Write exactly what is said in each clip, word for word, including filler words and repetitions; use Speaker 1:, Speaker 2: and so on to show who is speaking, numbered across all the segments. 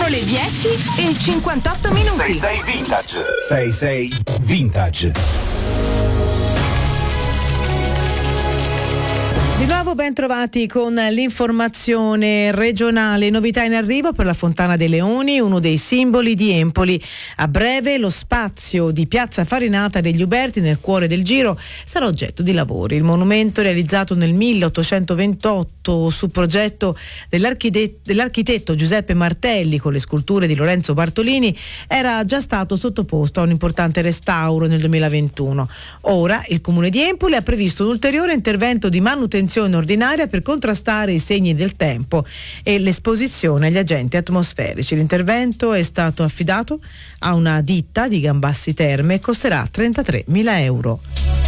Speaker 1: Sono le dieci e cinquantotto minuti.
Speaker 2: sei sei Vintage. sei sei Vintage.
Speaker 3: Di nuovo ben trovati con l'informazione regionale. Novità in arrivo per la Fontana dei Leoni, uno dei simboli di Empoli. A breve lo spazio di Piazza Farinata degli Uberti, nel cuore del Giro, sarà oggetto di lavori. Il monumento, realizzato nel milleottocentoventotto su progetto dell'architetto, dell'architetto Giuseppe Martelli con le sculture di Lorenzo Bartolini, era già stato sottoposto a un importante restauro nel duemilaventuno. Ora il Comune di Empoli ha previsto un ulteriore intervento di manutenzione ordinaria per contrastare i segni del tempo e l'esposizione agli agenti atmosferici. L'intervento è stato affidato a una ditta di Gambassi Terme e costerà trentatremila euro.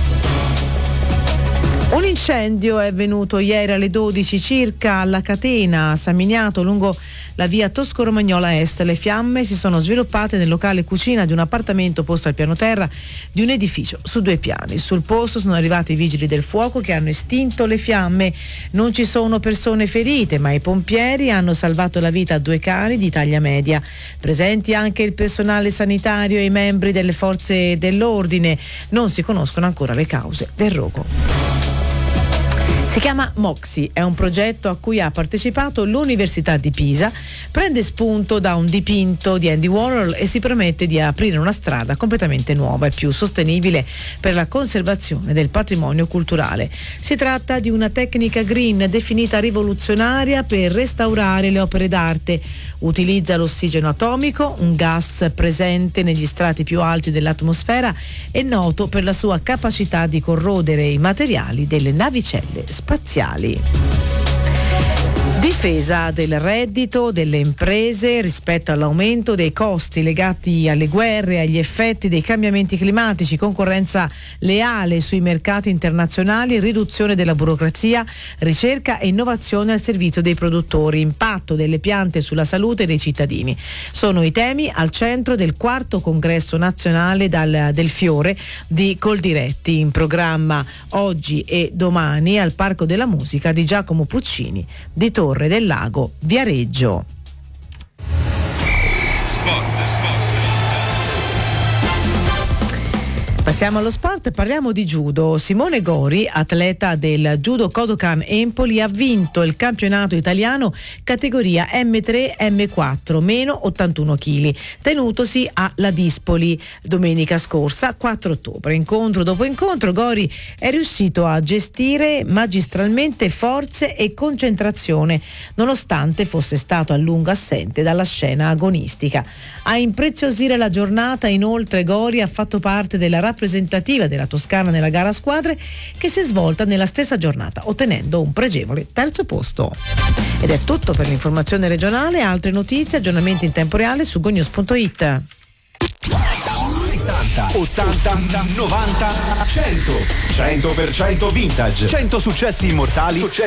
Speaker 3: Un incendio è venuto ieri alle dodici circa alla Catena a San Miniato lungo la via Tosco-Romagnola Est. Le fiamme si sono sviluppate nel locale cucina di un appartamento posto al piano terra di un edificio su due piani. Sul posto sono arrivati i vigili del fuoco che hanno estinto le fiamme. Non ci sono persone ferite, ma i pompieri hanno salvato la vita a due cani di taglia media. Presenti anche il personale sanitario e i membri delle forze dell'ordine. Non si conoscono ancora le cause del rogo. Si chiama Moxie, è un progetto a cui ha partecipato l'Università di Pisa, prende spunto da un dipinto di Andy Warhol e si promette di aprire una strada completamente nuova e più sostenibile per la conservazione del patrimonio culturale. Si tratta di una tecnica green definita rivoluzionaria per restaurare le opere d'arte. Utilizza l'ossigeno atomico, un gas presente negli strati più alti dell'atmosfera e noto per la sua capacità di corrodere i materiali delle navicelle spaziali. Difesa del reddito delle imprese rispetto all'aumento dei costi legati alle guerre e agli effetti dei cambiamenti climatici, concorrenza leale sui mercati internazionali, riduzione della burocrazia, ricerca e innovazione al servizio dei produttori, impatto delle piante sulla salute dei cittadini. Sono i temi al centro del quarto congresso nazionale dal, del Fiore di Coldiretti, in programma oggi e domani al Parco della Musica di Giacomo Puccini di Torre del Lago, Viareggio.
Speaker 2: Sport, sport.
Speaker 3: Passiamo allo sport, parliamo di judo. Simone Gori, atleta del Judo Kodokan Empoli, ha vinto il campionato italiano categoria emme tre emme quattro meno ottantuno chili, tenutosi a Ladispoli domenica scorsa, quattro ottobre. Incontro dopo incontro Gori è riuscito a gestire magistralmente forze e concentrazione, nonostante fosse stato a lungo assente dalla scena agonistica. A impreziosire la giornata, inoltre, Gori ha fatto parte della rappresentativa della Toscana nella gara a squadre, che si è svolta nella stessa giornata, ottenendo un pregevole terzo posto. Ed è tutto per l'informazione regionale. Altre notizie, aggiornamenti in tempo reale su gonews punto it.
Speaker 2: settanta, ottanta, novanta, cento. cento per cento vintage. cento successi immortali. Successi